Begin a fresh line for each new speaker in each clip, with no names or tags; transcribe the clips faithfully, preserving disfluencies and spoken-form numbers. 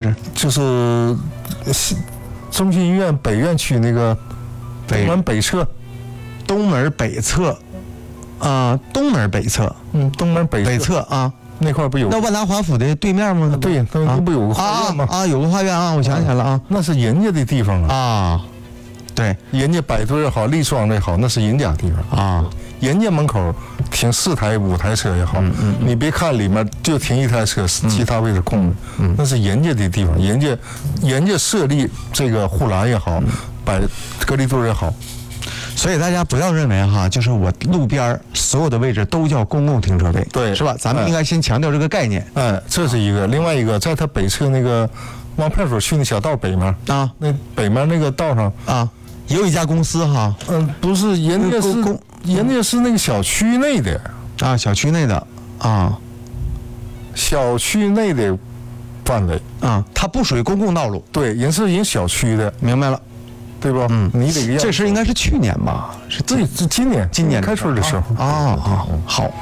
置？
就是中心医院北院区那个东门北侧，
东门北侧，啊、呃，东门北侧，
嗯，东门北侧
北侧啊，
那块不有？
那万达华府的对面吗？
对，那不有个花园吗？
啊啊，有个花园啊，我想起来了啊，
那是人家的地方啊。
啊，对，
人家摆队也好，立桩也好，那是人家地方
啊。
人家门口停四台五台车也好，嗯嗯、你别看里面就停一台车，其他位置空的，嗯、那是人家的地方，人家人家设立这个护栏也好，摆隔离队也好。
所以大家不要认为哈，就是我路边所有的位置都叫公共停车位，
对，
是吧？咱们应该先强调这个概念。
哎，这是一个，另外一个，在它北侧那个往派出所去那小道北面
啊，
那北面那个道上
啊，也有一家公司哈。
嗯，不是，人家是人家是那个小区内的
啊，小区内的啊，
小区内的范围
啊，它不属于公共道路。
对，人是人小区的，
明白了。
对吧？嗯，你得
这事应该是去年吧？是
对，这今年
今年
开春的时候
啊啊，好。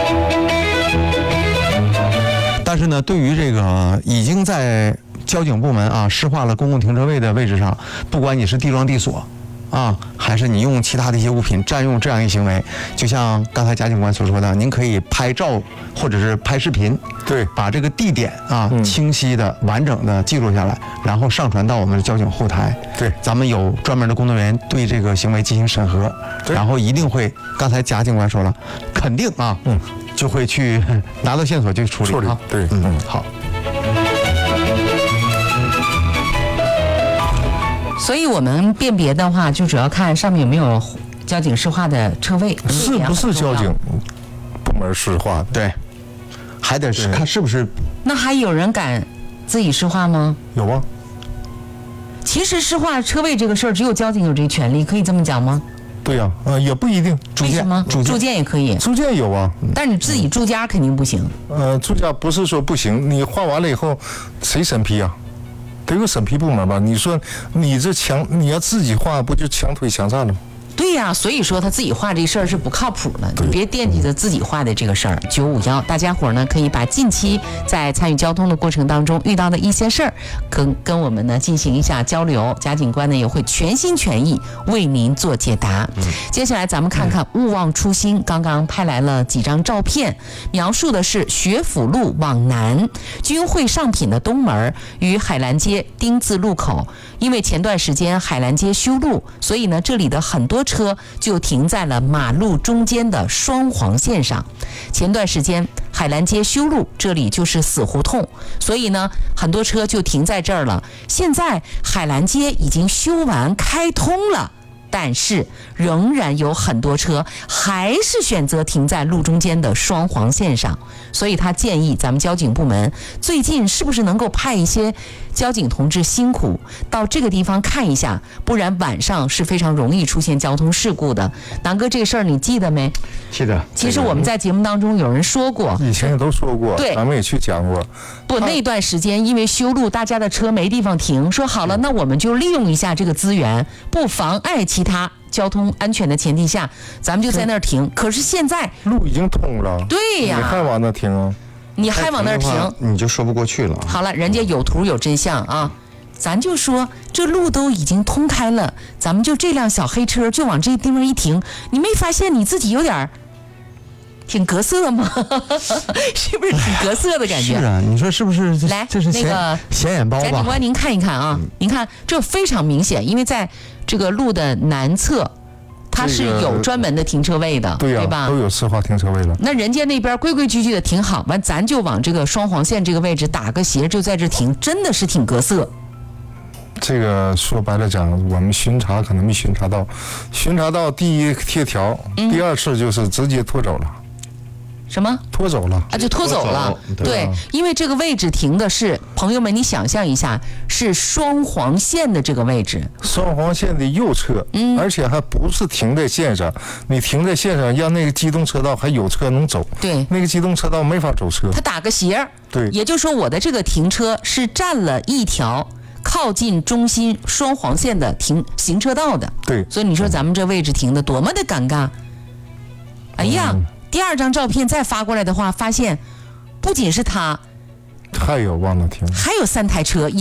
但是呢，对于这个已经在交警部门啊施划了公共停车位的位置上，不管你是地桩地锁啊，还是你用其他的一些物品占用这样一行为，就像刚才贾警官所说的，您可以拍照或者是拍视频，
对，
把这个地点啊、
嗯、
清晰的、完整的记录下来，然后上传到我们的交警后台。
对，
咱们有专门的工作人员对这个行为进行审核，然后一定会，刚才贾警官说了，肯定啊，嗯，就会去拿到线索就处理。
处理啊，对，
嗯嗯，好。
所以我们辨别的话，就主要看上面有没有交警施划的车位，
是不是交警部门施划的？
对，还得是看是不是。
那还有人敢自己施划吗？
有啊。
其实施划车位这个事儿，只有交警有这个权利，可以这么讲吗？
对呀、啊，呃，也不一定。
为什么？住建也可以。
住建有啊，
但是你自己住家肯定不行。
呃，住家不是说不行，你划完了以后，谁审批啊？得有审批部门吧？你说你这强，你要自己划，不就强推强占了吗？
对呀、啊，所以说他自己画这事儿是不靠谱的，你别惦记着自己画的这个事儿。九五幺，大家伙呢可以把近期在参与交通的过程当中遇到的一些事儿，跟跟我们呢进行一下交流，贾警官呢也会全心全意为您做解答。嗯、接下来咱们看看勿忘初心，刚刚拍来了几张照片，描述的是学府路往南君汇上品的东门与海澜街丁字路口，因为前段时间海澜街修路，所以呢这里的很多车就停在了马路中间的双黄线上。前段时间海澜街修路，这里就是死胡同，所以呢很多车就停在这儿了。现在海澜街已经修完开通了，但是仍然有很多车还是选择停在路中间的双黄线上，所以他建议咱们交警部门最近是不是能够派一些交警同志辛苦到这个地方看一下，不然晚上是非常容易出现交通事故的。南哥，这事儿你记得没？
记得。
其实我们在节目当中有人说过，
以前也都说过，
对，
咱们也去讲过。
不，那段时间因为修路，大家的车没地方停，说好了，那我们就利用一下这个资源，不妨碍其他交通安全的前提下，咱们就在那儿停。可是现在
路已经通了，
对呀，
你还往那停啊？
你还往那儿停，
你就说不过去了。
好了，人家有图有真相啊，咱就说这路都已经通开了，咱们就这辆小黑车就往这地方一停，你没发现你自己有点挺格色吗？是不是挺格色的感觉？
是啊，你说是不是？
来，
这是
那个
显眼包吧？
贾警官，您看一看啊，嗯、您看这非常明显，因为在这个路的南侧。它是有专门的停车位的，
对呀、
对吧？
都有施划停车位了。
那人家那边规规矩矩的停好，完咱就往这个双黄线这个位置打个斜，就在这停，真的是挺格色。
这个说白了讲，我们巡查可能没巡查到，巡查到第一贴条，嗯、第二次就是直接拖走了。
什么？
拖走了
啊，就拖走了。
拖走
对，因为这个位置停的是，朋友们，你想象一下，是双黄线的这个位置，
双黄线的右侧，嗯，而且还不是停在线上，你停在线上，让那个机动车道还有车能走，
对，
那个机动车道没法走车，
它打个斜，
对，
也就是说我的这个停车是占了一条靠近中心双黄线的停行车道的，
对，
所以你说咱们这位置停的多么的尴尬，哎呀。嗯，第二张照片再发过来的话，发现不仅是他，
还有往那停，
还有三台车。